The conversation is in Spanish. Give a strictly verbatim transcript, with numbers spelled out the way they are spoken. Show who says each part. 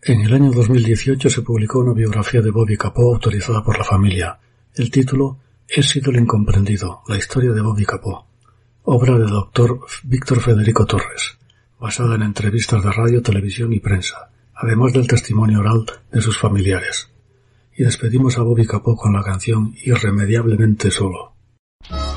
Speaker 1: En el año dos mil dieciocho se publicó una biografía de Bobby Capó autorizada por la familia. El título He sido el incomprendido, la historia de Bobby Capó, obra del doctor Víctor Federico Torres, basada en entrevistas de radio, televisión y prensa, además del testimonio oral de sus familiares. Y despedimos a Bobby Capó con la canción Irremediablemente solo.